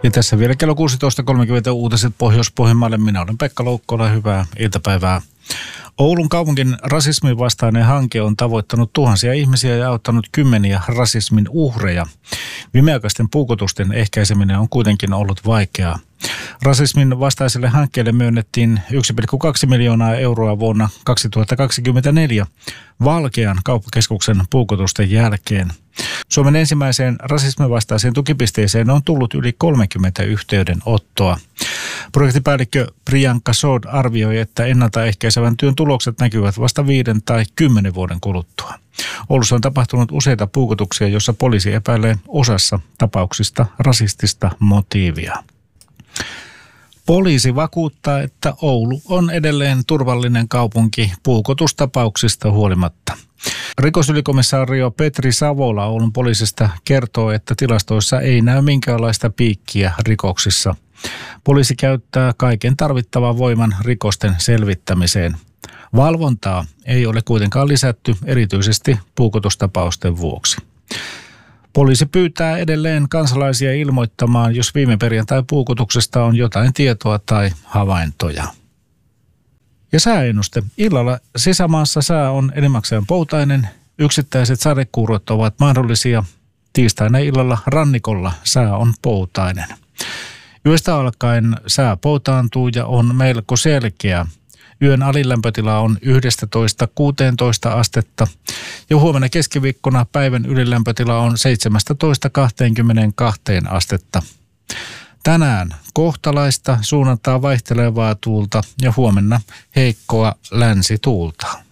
Ja tässä vielä kello 16.30 uutiset Pohjois-Pohjanmaalle. Minä olen Pekka Loukkola. Hyvää iltapäivää. Oulun kaupungin rasismin vastainen hanke on tavoittanut tuhansia ihmisiä ja auttanut kymmeniä rasismin uhreja. Viimeaikaisten puukotusten ehkäiseminen on kuitenkin ollut vaikeaa. Rasismin vastaiselle hankkeelle myönnettiin 1,2 miljoonaa euroa vuonna 2024 Valkean kauppakeskuksen puukotusten jälkeen. Suomen ensimmäiseen rasismin vastaiseen tukipisteeseen on tullut yli 30 yhteydenottoa. Projektipäällikkö Priyanka Sod arvioi, että ennaltaehkäisevän työn tulokset näkyvät vasta 5 tai 10 vuoden kuluttua. Oulussa on tapahtunut useita puukotuksia, joissa poliisi epäilee osassa tapauksista rasistista motiivia. Poliisi vakuuttaa, että Oulu on edelleen turvallinen kaupunki puukotustapauksista huolimatta. Rikosylikomissario Petri Savola Oulun poliisista kertoo, että tilastoissa ei näy minkäänlaista piikkiä rikoksissa. Poliisi käyttää kaiken tarvittavan voiman rikosten selvittämiseen. Valvontaa ei ole kuitenkaan lisätty erityisesti puukotustapausten vuoksi. Poliisi pyytää edelleen kansalaisia ilmoittamaan, jos viime perjantai puukotuksesta on jotain tietoa tai havaintoja. Ja sääennuste. Illalla sisämaassa sää on enimmäkseen poutainen. Yksittäiset sadekuurot ovat mahdollisia. Tiistaina illalla rannikolla sää on poutainen. Yöstä alkaen sää poutaantuu ja on melko selkeä. Yön alilämpötila on 11–16 astetta ja huomenna keskiviikkona päivän ylilämpötila on 17–22 astetta. Tänään kohtalaista suunnaltaan vaihtelevaa tuulta ja huomenna heikkoa länsituulta.